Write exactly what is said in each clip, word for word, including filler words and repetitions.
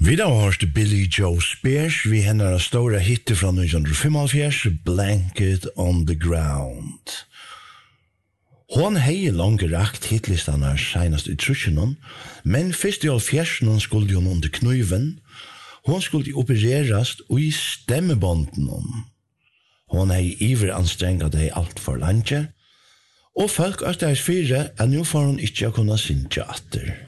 Vi da har hørt Billy Joe Spears, vi henne stora hitte fra nitton fifty-five, Blanket on the Ground. Hon hei langt rakt hitlistan her senast i trusjonen, men fyrst i halvfjersen skulle hun under knuven. Hon skulle opererast og i stemmebonden. Hon hei iver anstrengt hei alt for landet, og folk østers fire er nå får hun ikke kunne synge atter.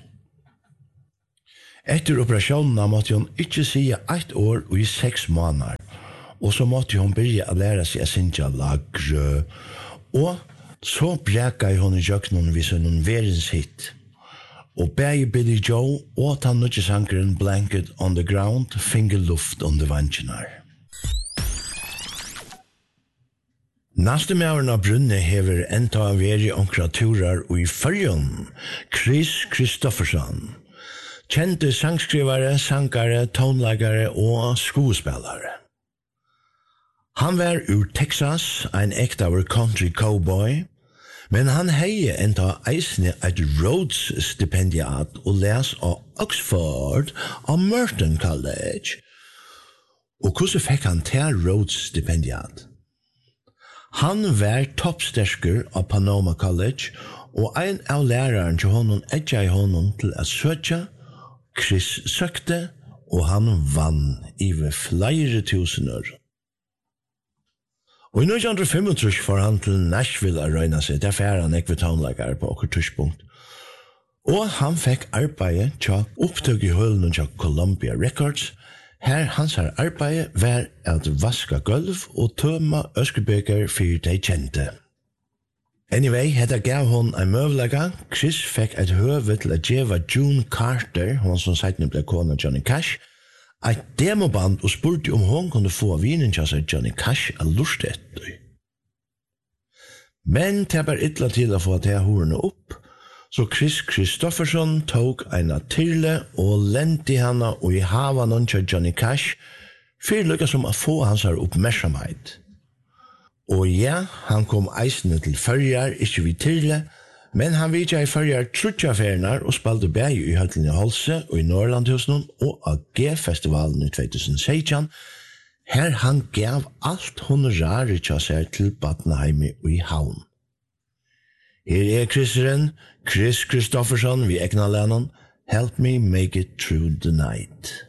Etter operasjonene måtte hun ikke si ett år og i seks måneder, og så måtte hun begynne å lære seg å synge lagre, og så breket hun i jøkkenen hvis hun verens hit. Og begge Billy Joe og den nødje sangeren Blanket on the Ground finger luft under vantjene. Neste mævren av brunne hever enda veri onkra turer og i fyrjon, Chris Kristofferson. Kjente sangskrivare, sangare, tonlagare og skuespillare. Han var ur Texas, ein ektaver country cowboy, men han heie enda eisne et Rhodes-stipendiat og les av Oxford og Merton College. Og hvordan fikk han til Rhodes-stipendiat? Han var toppstersker av Panama College, og ein av læreren til honom edja i honom til å søke. Chris søkte, og han vann i ved flere tusener. Og i nitton fifty-five får han til Nashville å røyne seg, derfor er han ikke ved tonelager på okkur tidspunkt. Og han fikk arbeid til opptøk i hølen til Columbia Records. Her hans her arbeid var at vaska gulv og tømme øskebeker for de kjente. Anyway, hetta gav hon en møvlega. Chris fikk et høve til å gjeva June Carter, hon som seitene ble kona Johnny Cash, et demoband og spurte om hon kunne få vinen til seg Johnny Cash a lust etter. Men det var ytla til å få til horene opp, så Chris Kristofferson tok en tyrle og lente henne og i havan til Johnny Cash, for lykka som å få hans her oppmerksomhet. Og ja, han kom eisende til Førjar, ikke vid Tyrle, men han vidja i Førjar trutjafernar og spalte bæg i Høtlen i Holse og i Norrlandhusen og A G-festivalen i twenty sixteen, her han gav alt honorare tja seg til Batnaheimi og i Havn. Her er Chriseren, Chris Kristofferson, vi egna lennon, Help Me Make It Through the Night.